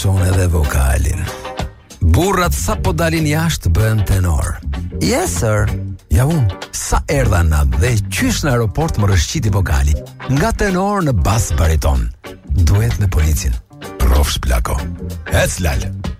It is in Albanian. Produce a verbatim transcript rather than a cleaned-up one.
vazhdon edhe vokalin. Burrat sa po dalin jashtë bën tenor. Yes sir. Ja unë, sa erdha natë dhe qysh në aeroport më rëshqiti vokali. Nga tenor në bas bariton. Duhet me policin. Rofsh plako. Ec lal.